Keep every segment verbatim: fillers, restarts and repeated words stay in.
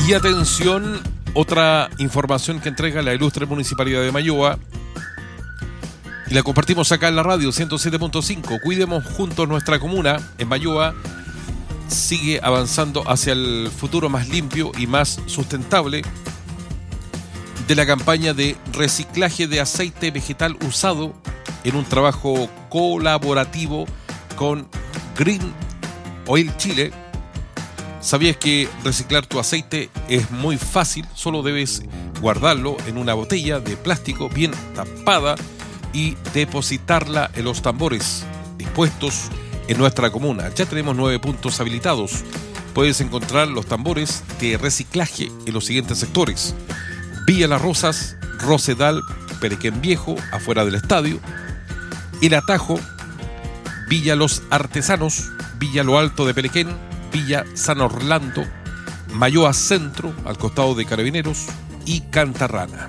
Y atención, otra información que entrega la ilustre Municipalidad de Mayoa y la compartimos acá en la radio ciento siete punto cinco. Cuidemos juntos nuestra comuna. En Mayoa sigue avanzando hacia el futuro más limpio y más sustentable de la campaña de reciclaje de aceite vegetal usado en un trabajo colaborativo con Green Oil Chile. ¿Sabías que reciclar tu aceite es muy fácil? Solo debes guardarlo en una botella de plástico bien tapada y depositarla en los tambores dispuestos en nuestra comuna. Ya tenemos nueve puntos habilitados. Puedes encontrar los tambores de reciclaje en los siguientes sectores: Villa Las Rosas, Rosedal, Perequén Viejo, afuera del estadio, El Atajo, Villa Los Artesanos, Villa Lo Alto de Perequén, Villa San Orlando, Mayoa Centro, al costado de Carabineros, y Cantarrana.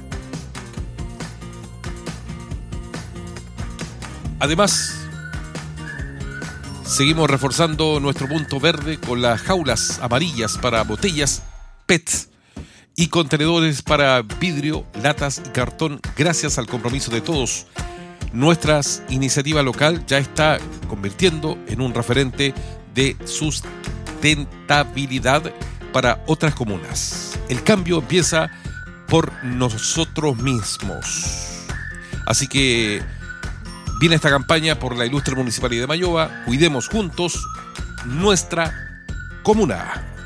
Además, seguimos reforzando nuestro punto verde con las jaulas amarillas para botellas P E T y contenedores para vidrio, latas y cartón. Gracias al compromiso de todos, nuestra iniciativa local ya está convirtiendo en un referente de sustentabilidad para otras comunas. El cambio empieza por nosotros mismos. Así que viene esta campaña por la ilustre Municipalidad de Mayoa. Cuidemos juntos nuestra comuna.